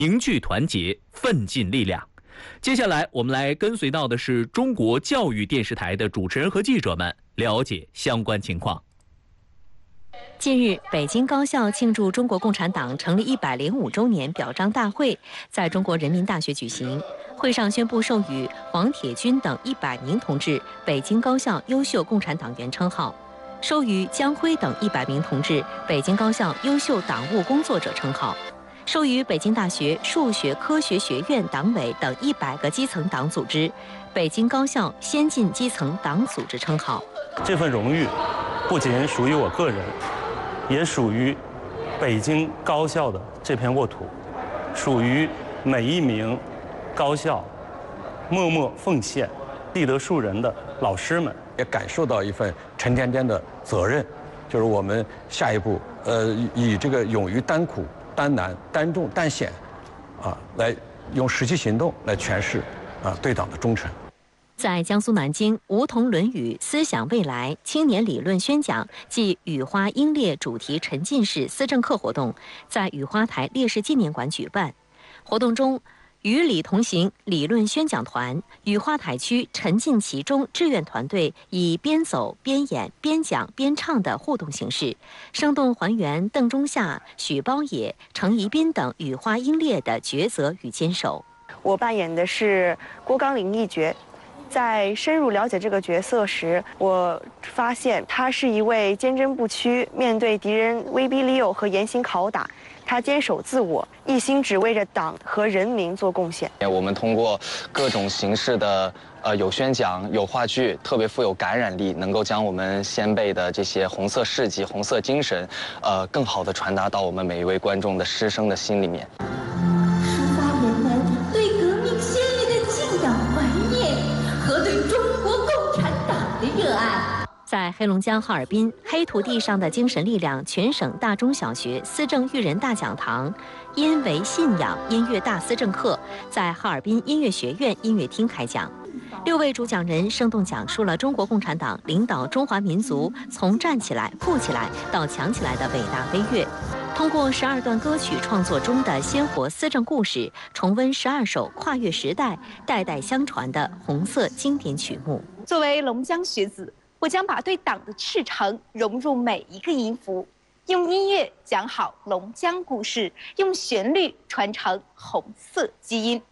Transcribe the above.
凝聚团结，奋进力量。接下来，我们来跟随到的是中国教育电视台的主持人和记者们，了解相关情况。 近日，北京高校庆祝中国共产党成立105周年表彰大会在中国人民大学举行。会上宣布授予黄铁军等100名同志北京高校优秀共产党员称号，授予江辉等100名同志北京高校优秀党务工作者称号，授予北京大学数学科学学院党委等100个基层党组织北京高校先进基层党组织称号。 这份荣誉不仅属于我个人，也属于北京高校的这片沃土，属于每一名高校默默奉献、立德树人的老师们。 也感受到一份沉甸甸的责任，就是我们下一步以这个勇于担苦、担难、担重、担险，来用实际行动来诠释对党的忠诚。 在江苏南京，梧桐论语思想未来青年理论宣讲暨雨花英烈主题沉浸式思政课活动在雨花台烈士纪念馆举办。活动中，与理同行理论宣讲团、雨花台区沉浸其中志愿团队以边走边演边讲边唱的互动形式，生动还原邓中夏、许褒野、程宜宾等雨花英烈的抉择与坚守。 我扮演的是郭刚林一角。在深入了解这个角色时，我发现他是一位坚贞不屈，面对敌人威逼利诱和严刑拷打，他坚守自我，一心只为着党和人民做贡献。 我们通过各种形式的有宣讲、有话剧，特别富有感染力，能够将我们先辈的这些红色事迹、红色精神，更好地传达到我们每一位观众的师生的心里面。 抒发人们对革命先烈的敬仰怀念和对中国共产党的热爱。 在黑龙江哈尔滨黑土地上的精神力量全省大中小学思政育人大讲堂因为信仰音乐大思政课在哈尔滨音乐学院音乐厅开讲。6位主讲人生动讲述了中国共产党领导中华民族从站起来、富起来到强起来的伟大飞跃。通过12段歌曲创作中的鲜活思政故事，重温12首跨越时代、代代相传的红色经典曲目。 作为龙江学子，我将把对党的赤诚融入每一个音符，用音乐讲好龙江故事，用旋律传承红色基因。